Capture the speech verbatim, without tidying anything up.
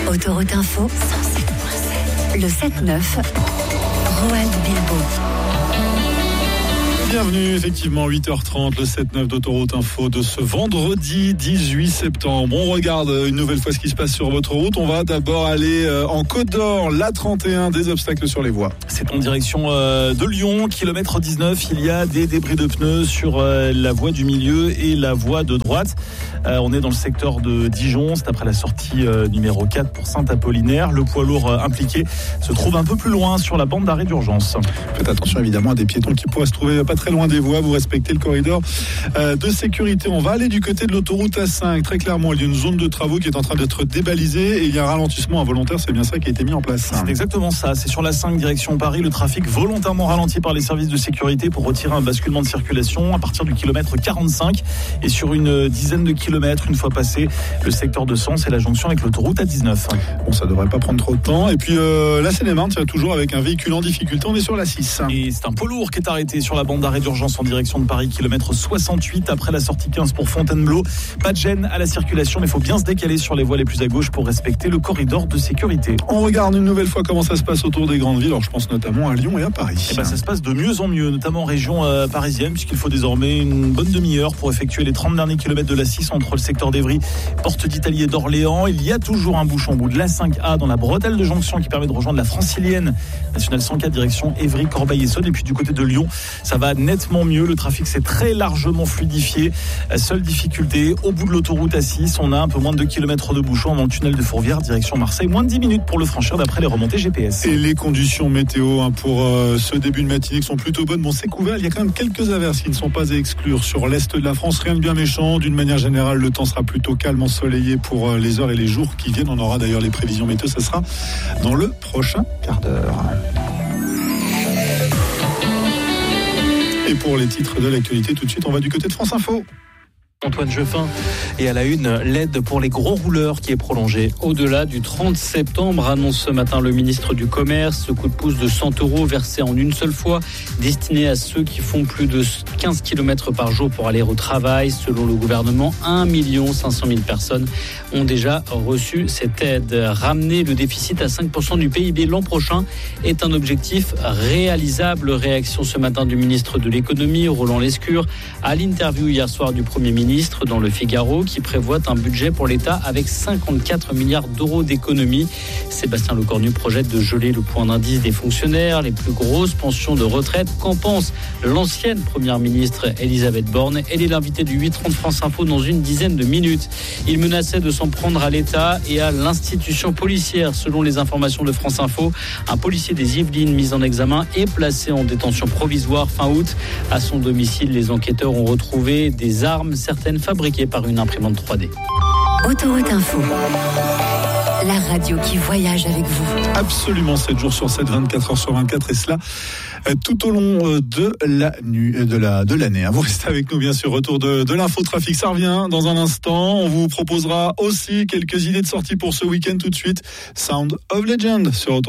Autoroute Info, cent sept virgule sept. Le sept neuf, Roald Bilbo. Bienvenue, effectivement, huit heures trente, le sept neuf d'Autoroute Info de ce vendredi dix-huit septembre. On regarde une nouvelle fois ce qui se passe sur votre route. On va d'abord aller en Côte d'Or, l'A trente et un, des obstacles sur les voies. C'est en direction de Lyon, kilomètre dix-neuf. Il y a des débris de pneus sur la voie du milieu et la voie de droite. On est dans le secteur de Dijon, c'est après la sortie numéro quatre pour Saint-Apollinaire. Le poids lourd impliqué se trouve un peu plus loin sur la bande d'arrêt d'urgence. Faites attention évidemment à des piétons qui pourraient se trouver pas très loin des voies. Vous respectez le corridor de sécurité. On va aller du côté de l'autoroute A cinq. Très clairement, il y a une zone de travaux qui est en train d'être débalisée et il y a un ralentissement involontaire. C'est bien ça qui a été mis en place. C'est exactement ça. C'est sur l'A cinq direction Paris. Le trafic volontairement ralenti par les services de sécurité pour retirer un basculement de circulation à partir du kilomètre quarante-cinq et sur une dizaine de kilomètres une fois passé le secteur de Sens et la jonction avec l'autoroute A dix-neuf. Bon, ça devrait pas prendre trop de temps. Et puis euh, la Seine-et-Marne, tient toujours avec un véhicule en difficulté. On est sur la six. Et c'est un poids lourd qui est arrêté sur la bande d'arrêt d'urgence en direction de Paris, kilomètre soixante-huit après la sortie quinze pour Fontainebleau. Pas de gêne à la circulation, mais il faut bien se décaler sur les voies les plus à gauche pour respecter le corridor de sécurité. On regarde une nouvelle fois comment ça se passe autour des grandes villes. Alors je pense notamment à Lyon et à Paris. Et ben, ça se passe de mieux en mieux, notamment en région euh, parisienne, puisqu'il faut désormais une bonne demi-heure pour effectuer les trente derniers kilomètres de la six entre le secteur d'Evry, Porte d'Italie et d'Orléans. Il y a toujours un bouchon au bout de l'A cinq A dans la bretelle de jonction qui permet de rejoindre la Francilienne, nationale cent quatre direction Évry, Corbeil-Essonnes. Et puis du côté de Lyon, ça va nettement mieux. Le trafic s'est très largement fluidifié. Seule difficulté, au bout de l'autoroute A six, on a un peu moins de deux kilomètres de bouchon dans le tunnel de Fourvière, direction Marseille. Moins de dix minutes pour le franchir d'après les remontées G P S. Et les conditions météo hein, pour euh, ce début de matinée qui sont plutôt bonnes. Bon, c'est couvert. Il y a quand même quelques averses qui ne sont pas à exclure sur l'est de la France. Rien de bien méchant. D'une manière générale, le temps sera plutôt calme, ensoleillé pour euh, les heures et les jours qui viennent. On aura d'ailleurs les prévisions météo. Ça sera dans le prochain quart d'heure. Et pour les titres de l'actualité, tout de suite, on va du côté de France Info. Antoine Jeffin et à la une, l'aide pour les gros rouleurs qui est prolongée. Au-delà du trente septembre, annonce ce matin le ministre du Commerce. Ce coup de pouce de cent euros versé en une seule fois, destiné à ceux qui font plus de quinze kilomètres par jour pour aller au travail. Selon le gouvernement, un million cinq cent mille personnes ont déjà reçu cette aide. Ramener le déficit à cinq pour cent du P I B l'an prochain est un objectif réalisable. Réaction ce matin du ministre de l'économie, Roland Lescure, à l'interview hier soir du Premier ministre dans le Figaro, qui prévoit un budget pour l'État avec cinquante-quatre milliards d'euros d'économies. Sébastien Lecornu projette de geler le point d'indice des fonctionnaires, les plus grosses pensions de retraite. Qu'en pense l'ancienne première ministre Elisabeth Borne? Elle est l'invitée du huit trente France Info dans une dizaine de minutes. Il menaçait de s'en prendre à l'État et à l'institution policière. Selon les informations de France Info, un policier des Yvelines mis en examen est placé en détention provisoire fin août. À son domicile, les enquêteurs ont retrouvé des armes, certaines fabriquées par une imprimante trois D. Autoroute Info, la radio qui voyage avec vous. Absolument, sept jours sur sept, vingt-quatre heures sur vingt-quatre, et cela tout au long de la nuit, de la de l'année. Vous restez avec nous, bien sûr. Retour de, de l'infotrafic, ça revient dans un instant. On vous proposera aussi quelques idées de sortie pour ce week-end tout de suite. Sound of Legend sur